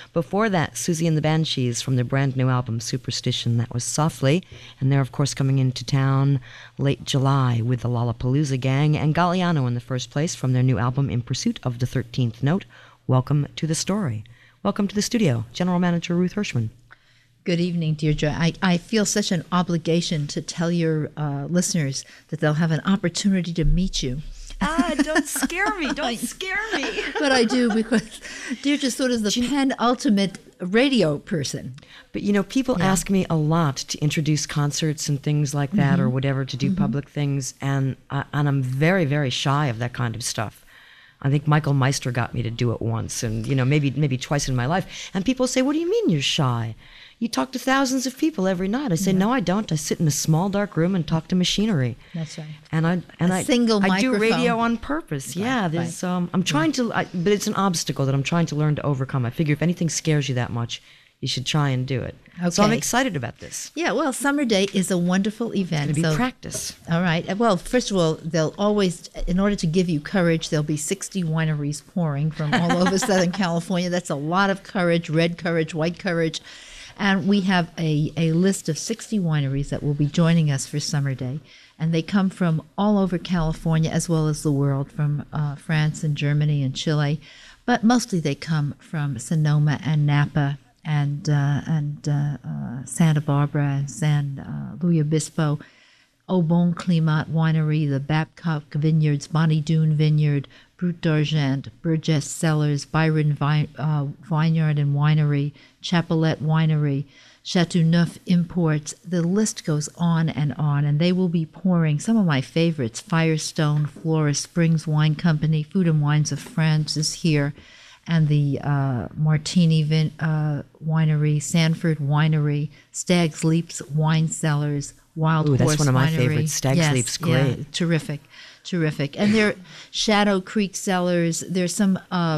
Before that, Susie and the Banshees from their brand new album, Superstition. That was Softly. And they're, of course, coming into town late July with the Lollapalooza Gang. And Galliano in the first place from their new album, In Pursuit of the 13th Note. Welcome to the story. Welcome to the studio, General Manager Ruth Hirschman. Good evening, Deirdre. I feel such an obligation to tell your listeners that they'll have an opportunity to meet you. Don't scare me. Don't scare me. But I do, because Deirdre's sort of the penultimate radio person. But, people ask me a lot to introduce concerts and things like that or whatever, to do public things, and I'm very, very shy of that kind of stuff. I think Michael Meister got me to do it once and, maybe twice in my life. And people say, what do you mean you're shy? You talk to thousands of people every night. I say, no, I don't. I sit in a small, dark room and talk to machinery. That's right. And I do radio on purpose. Right, yeah, there's I'm trying to, but it's an obstacle that I'm trying to learn to overcome. I figure if anything scares you that much, you should try and do it. Okay. So I'm excited about this. Yeah, well, Summer Day is a wonderful event. It's going to be practice. All right. Well, first of all, they'll always, in order to give you courage, there'll be 60 wineries pouring from all over Southern California. That's a lot of courage, red courage, white courage. And we have a list of 60 wineries that will be joining us for Summer Day. And they come from all over California as well as the world, from France and Germany and Chile. But mostly they come from Sonoma and Napa and Santa Barbara and San Luis Obispo, Au Bon Climat Winery, the Babcock Vineyards, Bonnie Doon Vineyard, Brut d'Argent, Burgess Cellars, Byron Vineyard and Winery, Chapelette Winery, Chateauneuf Imports. The list goes on, and they will be pouring some of my favorites. Firestone, Flora Springs Wine Company, Food and Wines of France is here, and the Martini Winery, Sanford Winery, Stag's Leap's Wine Cellars, Wild Horse Winery. That's one of my favorites. Stag's Leap's great. Yeah, terrific. And there are Shadow Creek Cellars. There's some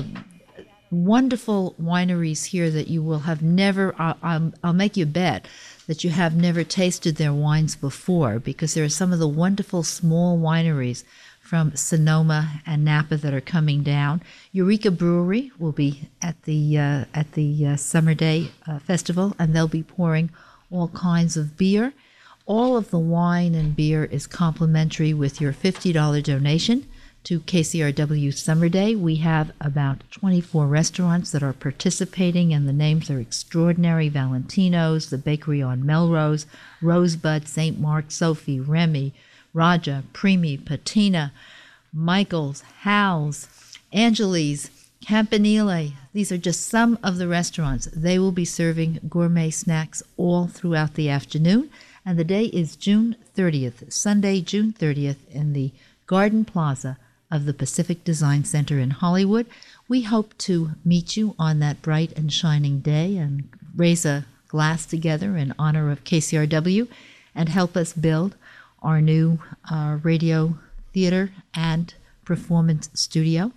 wonderful wineries here that you will have never, I'll make you bet, that you have never tasted their wines before, because there are some of the wonderful small wineries from Sonoma and Napa that are coming down. Eureka Brewery will be at the Summer Day Festival, and they'll be pouring all kinds of beer. All of the wine and beer is complimentary with your $50 donation to KCRW Summer Day. We have about 24 restaurants that are participating, and the names are extraordinary. Valentino's, the Bakery on Melrose, Rosebud, St. Mark, Sophie, Remy, Raja, Primi, Patina, Michael's, Hal's, Angeli's, Campanile. These are just some of the restaurants. They will be serving gourmet snacks all throughout the afternoon. And the day is June 30th, Sunday, June 30th, in the Garden Plaza of the Pacific Design Center in Hollywood. We hope to meet you on that bright and shining day and raise a glass together in honor of KCRW and help us build our new radio, theater, and performance studio.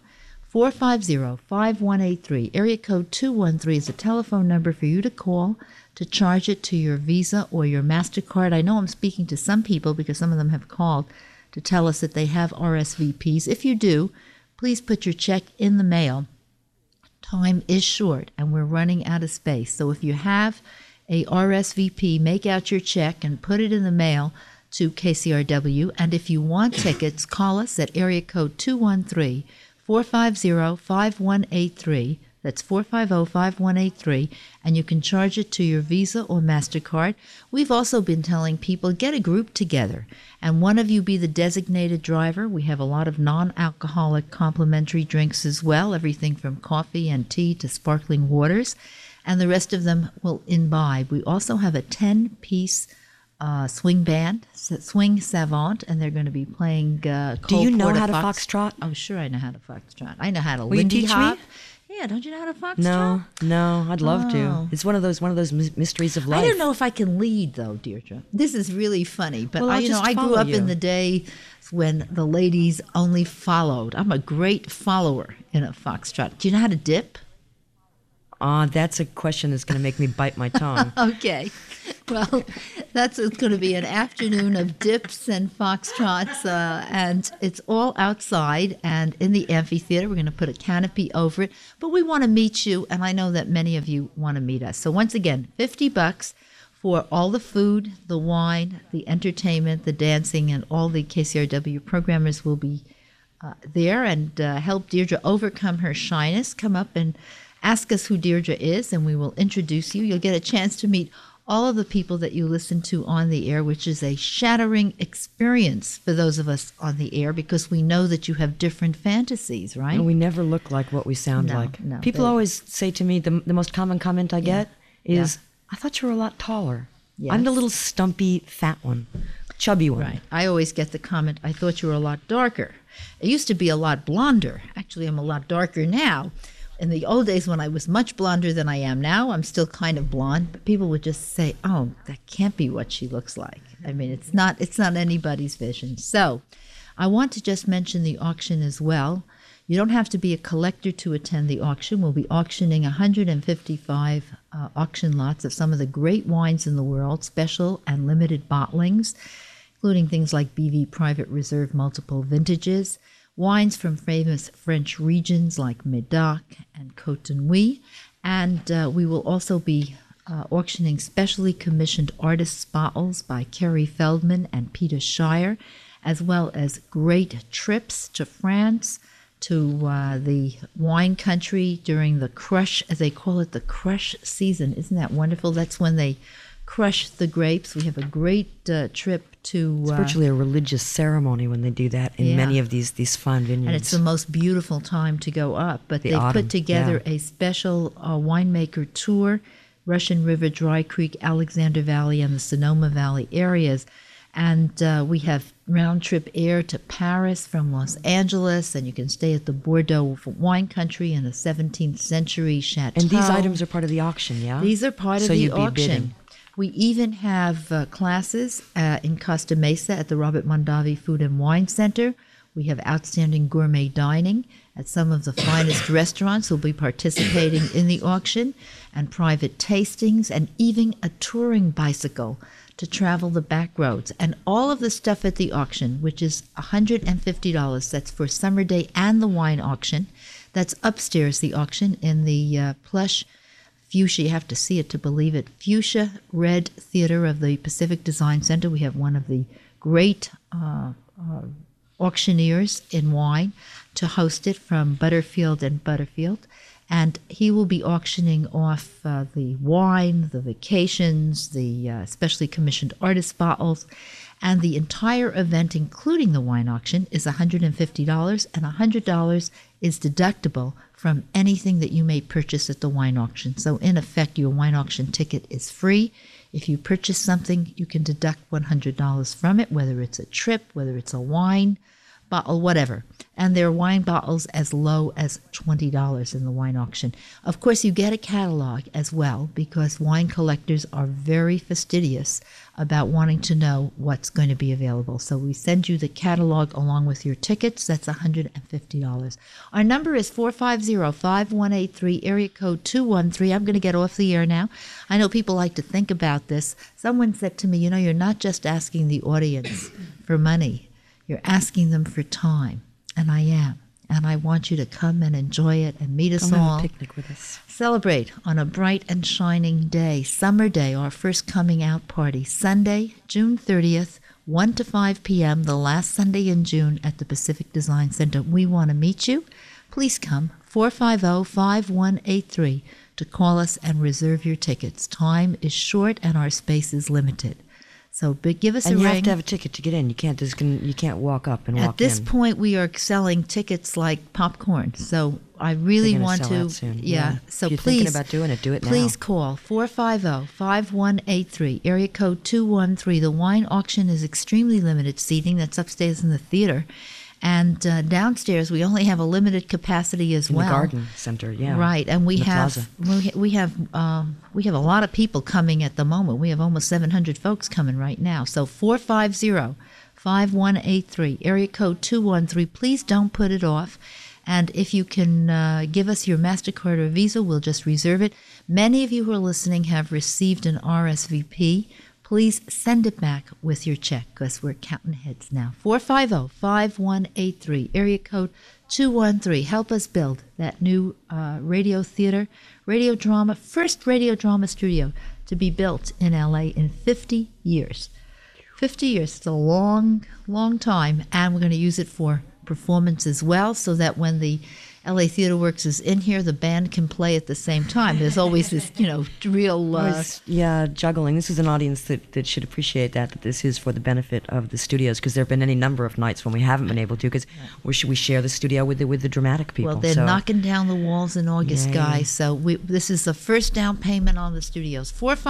450-5183, area code 213 is a telephone number for you to call to charge it to your Visa or your MasterCard. I know I'm speaking to some people because some of them have called to tell us that they have RSVPs. If you do, please put your check in the mail. Time is short and we're running out of space. So if you have a RSVP, make out your check and put it in the mail to KCRW. And if you want tickets, call us at area code 213-450-5183. That's 450-5183, and you can charge it to your Visa or MasterCard. We've also been telling people, get a group together, and one of you be the designated driver. We have a lot of non-alcoholic complimentary drinks as well, everything from coffee and tea to sparkling waters, and the rest of them will imbibe. We also have a 10-piece swing band, Swing Savant, and they're going to be playing Cole Do you know Porter how to foxtrot? Oh, sure I know how to foxtrot. I know how to Will you Lindy teach Hop. me? Yeah, don't you know how to foxtrot? No, I'd love to. Oh. It's one of those mysteries of life. I don't know if I can lead, though, Deirdre. This is really funny, but Well, I'll just I grew follow up you. in the day when the ladies only followed. I'm a great follower in a foxtrot. Do you know how to dip? That's a question that's going to make me bite my tongue. Okay. Well, That's it's going to be an afternoon of dips and foxtrots, and it's all outside and in the amphitheater. We're going to put a canopy over it, but we want to meet you, and I know that many of you want to meet us. So once again, $50 for all the food, the wine, the entertainment, the dancing, and all the KCRW programmers will be there and help Deirdre overcome her shyness. Come up and ask us who Deirdre is, and we will introduce you. You'll get a chance to meet all of the people that you listen to on the air, which is a shattering experience for those of us on the air because we know that you have different fantasies, right? And we never look like what we sound like. No, people always say to me, the most common comment I get is, I thought you were a lot taller. Yes. I'm the little stumpy, fat one, chubby one. Right. I always get the comment, I thought you were a lot darker. It used to be a lot blonder. Actually, I'm a lot darker now. In the old days when I was much blonder than I am now, I'm still kind of blonde, but people would just say, oh, that can't be what she looks like. I mean, it's not anybody's vision. So I want to just mention the auction as well. You don't have to be a collector to attend the auction. We'll be auctioning 155 auction lots of some of the great wines in the world, special and limited bottlings, including things like BV Private Reserve multiple vintages, wines from famous French regions like Medoc and Côte d'Ivoire, and we will also be auctioning specially commissioned artists' bottles by Kerry Feldman and Peter Shire, as well as great trips to France, to the wine country during the crush, as they call it, the crush season. Isn't that wonderful? That's when they crush the grapes. We have a great trip to... It's virtually a religious ceremony when they do that in many of these fine vineyards. And it's the most beautiful time to go up. But they've put together a special winemaker tour, Russian River, Dry Creek, Alexander Valley, and the Sonoma Valley areas. And we have round-trip air to Paris from Los Angeles, and you can stay at the Bordeaux Wine Country in a 17th century chateau. And these items are part of the auction, yeah? These are part of the auction. We even have classes in Costa Mesa at the Robert Mondavi Food and Wine Center. We have outstanding gourmet dining at some of the finest restaurants who will be participating in the auction, and private tastings, and even a touring bicycle to travel the back roads. And all of the stuff at the auction, which is $150, that's for Summer Day and the wine auction. That's upstairs, the auction, in the plush fuchsia, you have to see it to believe it, fuchsia red theater of the Pacific Design Center. We have one of the great auctioneers in wine to host it from Butterfield and Butterfield. And he will be auctioning off the wine, the vacations, the specially commissioned artist bottles, and the entire event, including the wine auction, is $150, and $100 is deductible from anything that you may purchase at the wine auction. So in effect, your wine auction ticket is free. If you purchase something, you can deduct $100 from it, whether it's a trip, whether it's a wine bottle, whatever. And there are wine bottles as low as $20 in the wine auction. Of course, you get a catalog as well, because wine collectors are very fastidious about wanting to know what's going to be available. So we send you the catalog along with your tickets. That's $150. Our number is 450-5183, area code 213. I'm going to get off the air now. I know people like to think about this. Someone said to me, you know, you're not just asking the audience for money. You're asking them for time. And I am. And I want you to come and enjoy it and meet us all. Come have a picnic with us. Celebrate on a bright and shining day, Summer Day, our first coming out party, Sunday, June 30th, 1 to 5 p.m., the last Sunday in June at the Pacific Design Center. We want to meet you. Please come, 450-5183, to call us and reserve your tickets. Time is short and our space is limited. So give us a ring. And you have to have a ticket to get in. You can't walk up and walk in. At this point, we are selling tickets like popcorn. So I really want to. Soon. Yeah. So if you're please, thinking about doing it, do it now. Please call 450-5183, area code 213. The wine auction is extremely limited seating. That's upstairs in the theater. And downstairs, we only have a limited capacity as well. In the garden center, yeah. Right, and we have a lot of people coming at the moment. We have almost 700 folks coming right now. So 450-5183, area code 213. Please don't put it off. And if you can give us your MasterCard or Visa, we'll just reserve it. Many of you who are listening have received an RSVP. please send it back with your check because we're counting heads now. 450-5183, area code 213. Help us build that new radio theater, radio drama, first radio drama studio to be built in LA in 50 years. 50 years, it's a long, long time, and we're going to use it for performance as well, so that when the LA Theater Works is in here, the band can play at the same time. There's always this, real... juggling. This is an audience that should appreciate that this is for the benefit of the studios, because there have been any number of nights when we haven't been able to, because we share the studio with the dramatic people. Well, they're knocking down the walls in August, guys, so this is the first down payment on the studios.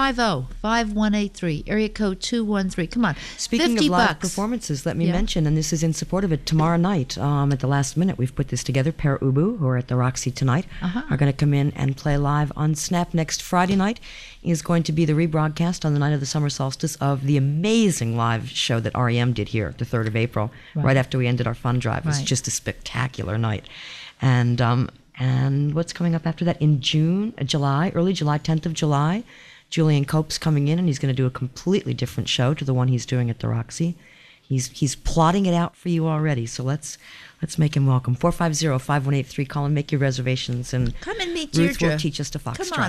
450-5183, area code 213. Come on, Speaking of live performances, let me mention, and this is in support of it, tomorrow night, at the last minute, we've put this together. Per Ubu, who are at the Roxy tonight, are going to come in and play live on Snap. Next Friday night is going to be the rebroadcast on the night of the summer solstice of the amazing live show that REM did here, the 3rd of April, right after we ended our fund drive. It was just a spectacular night. And what's coming up after that? In early July, 10th of July, Julian Cope's coming in, and he's going to do a completely different show to the one he's doing at the Roxy. He's plotting it out for you already, so let's make him welcome. 450-5183. Call and make your reservations, and come and meet Ruth Deirdre. will teach us to foxtrot. Come on,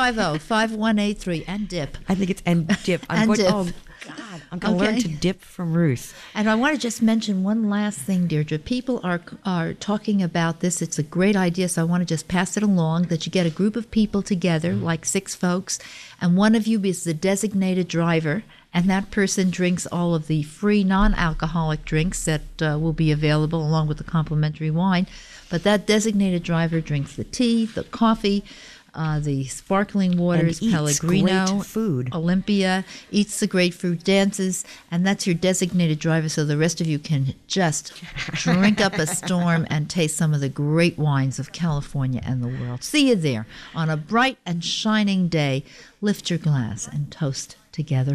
450-5183 and dip. I think it's and dip. I'm going to learn to dip from Ruth. And I want to just mention one last thing, Deirdre. People are talking about this. It's a great idea, so I want to just pass it along, that you get a group of people together, like 6 folks, and one of you is the designated driver, and that person drinks all of the free non-alcoholic drinks that will be available along with the complimentary wine. But that designated driver drinks the tea, the coffee, the sparkling waters, and Pellegrino, great food. Olympia, eats the grapefruit, dances, and that's your designated driver, so the rest of you can just drink up a storm and taste some of the great wines of California and the world. See you there on a bright and shining day. Lift your glass and toast together.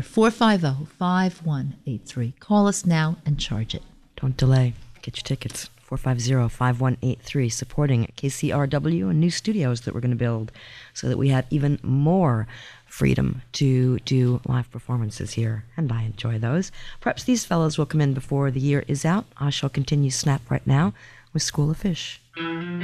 450-5183. Call us now and charge it. Don't delay. Get your tickets. 450-5183, supporting KCRW and new studios that we're going to build so that we have even more freedom to do live performances here, and I enjoy those. Perhaps these fellows will come in before the year is out. I shall continue Snap right now with School of Fish.